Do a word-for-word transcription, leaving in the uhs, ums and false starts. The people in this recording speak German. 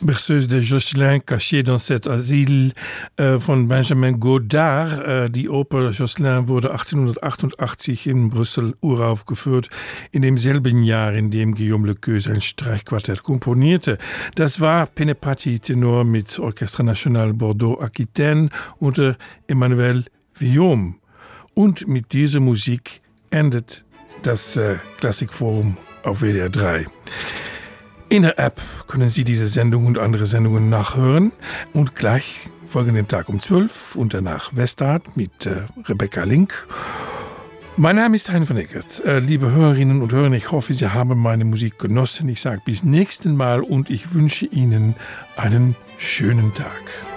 Berceuse de Josselin, Caché dans cet Asile äh, von Benjamin Godard. Äh, die Oper Josselin wurde achtzehnhundertachtundachtzig in Brüssel uraufgeführt, in demselben Jahr, in dem Guillaume Lequeux sein Streichquartett komponierte. Das war Penepati Tenor mit Orchestre National Bordeaux-Aquitaine unter Emmanuel Villaume. Und mit dieser Musik endet das äh, Klassikforum auf W D R drei. In der App können Sie diese Sendung und andere Sendungen nachhören und gleich folgenden Tag um zwölf und danach Westart mit äh, Rebecca Link. Mein Name ist Hein van Eckert. Äh, liebe Hörerinnen und Hörer, ich hoffe, Sie haben meine Musik genossen. Ich sage bis nächsten Mal und ich wünsche Ihnen einen schönen Tag.